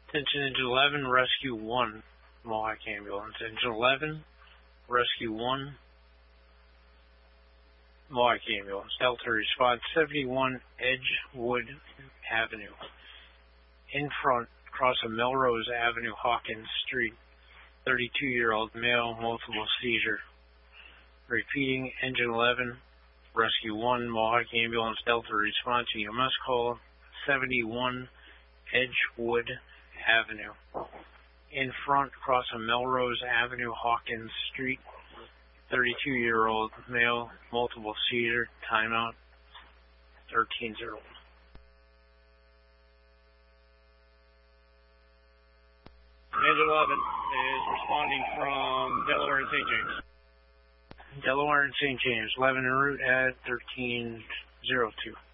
Attention Engine 11, Rescue 1, Mohawk Ambulance. Engine 11, Rescue 1, Mohawk Ambulance. Delta response 71 Edgewood Avenue. In front, across a Melrose Avenue, Hawkins Street. 32-year-old male, multiple seizure. Repeating, Engine 11, Rescue 1, Mohawk Ambulance. Delta response, EMS call 71 Edgewood Avenue. In front, across a Melrose Avenue, Hawkins Street. 32-year-old male, multiple seizure, timeout, 1301. Engine 11 is responding from Delaware and St. James. Delaware and St. James, 11 en route at 1302.